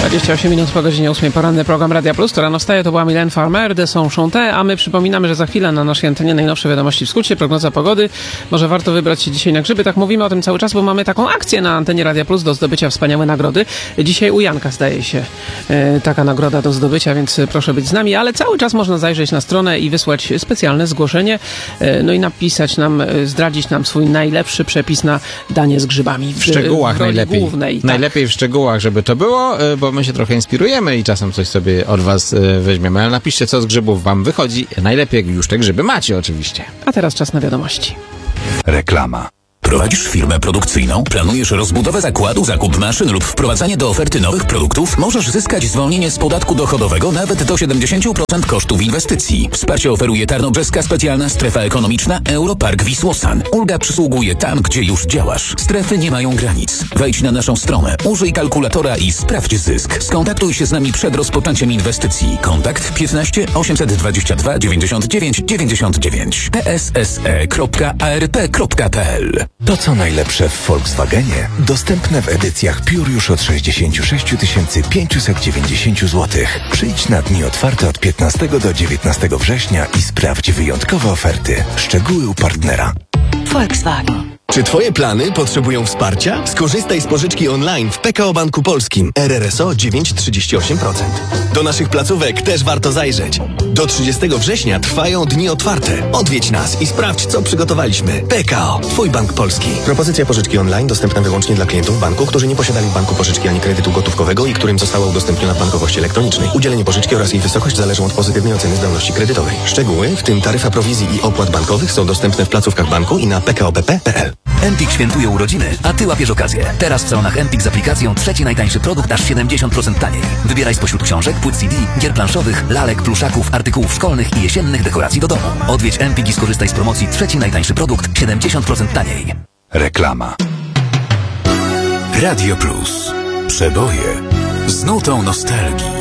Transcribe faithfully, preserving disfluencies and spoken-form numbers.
dwadzieścia osiem minut po godzinie ósmej, poranny program Radia Plus. To rano wstaje, to była Mylène Farmer, de son chanté, a my przypominamy, że za chwilę na naszej antenie najnowsze wiadomości w skrócie, prognoza pogody. Może warto wybrać się dzisiaj na grzyby, tak mówimy o tym cały czas, bo mamy taką akcję na antenie Radia Plus do zdobycia wspaniałe nagrody. Dzisiaj u Janka zdaje się e, taka nagroda do zdobycia, więc proszę być z nami, ale cały czas można zajrzeć na stronę i wysłać specjalne zgłoszenie, e, no i napisać nam, e, zdradzić nam swój najlepszy przepis na danie z grzybami. W, w szczegółach w najlepiej. Głównej, tak. Najlepiej w szczegółach, żeby to było, bo my się trochę inspirujemy i czasem coś sobie od was weźmiemy. Ale napiszcie, co z grzybów wam wychodzi. Najlepiej, jak już te grzyby macie oczywiście. A teraz czas na wiadomości. Reklama. Prowadzisz firmę produkcyjną? Planujesz rozbudowę zakładu, zakup maszyn lub wprowadzanie do oferty nowych produktów? Możesz zyskać zwolnienie z podatku dochodowego nawet do siedemdziesiąt procent kosztów inwestycji. Wsparcie oferuje Tarnobrzeska Specjalna Strefa Ekonomiczna Europark Wisłosan. Ulga przysługuje tam, gdzie już działasz. Strefy nie mają granic. Wejdź na naszą stronę, użyj kalkulatora i sprawdź zysk. Skontaktuj się z nami przed rozpoczęciem inwestycji. Kontakt piętnaście osiemset dwadzieścia dwa dziewięćdziesiąt dziewięć dziewięćdziesiąt dziewięć p s s e kropka a r p kropka p l. To, co najlepsze w Volkswagenie, dostępne w edycjach Pure już od sześćdziesiąt sześć tysięcy pięćset dziewięćdziesiąt złotych. Przyjdź na dni otwarte od piętnastego do dziewiętnastego września i sprawdź wyjątkowe oferty. Szczegóły u partnera. Volkswagen. Czy twoje plany potrzebują wsparcia? Skorzystaj z pożyczki online w P K O Banku Polskim. R R S O dziewięć przecinek trzydzieści osiem procent. Do naszych placówek też warto zajrzeć. Do trzydziestego września trwają dni otwarte. Odwiedź nas i sprawdź, co przygotowaliśmy. P K O. Twój bank polski. Propozycja pożyczki online dostępna wyłącznie dla klientów banku, którzy nie posiadali w banku pożyczki ani kredytu gotówkowego i którym została udostępniona w bankowości elektronicznej. Udzielenie pożyczki oraz jej wysokość zależą od pozytywnej oceny zdolności kredytowej. Szczegóły, w tym taryfa prowizji i opłat bankowych, są dostępne w placówkach banku i na p k o b p kropka p l. Empik świętuje urodziny, a ty łapiesz okazję. Teraz w salonach Empik z aplikacją trzeci najtańszy produkt aż siedemdziesiąt procent taniej. Wybieraj spośród książek, płyt C D, gier planszowych, lalek, pluszaków, artykułów szkolnych i jesiennych dekoracji do domu. Odwiedź Empik i skorzystaj z promocji trzeci najtańszy produkt siedemdziesiąt procent taniej. Reklama. Radio Plus. Przeboje z nutą nostalgii.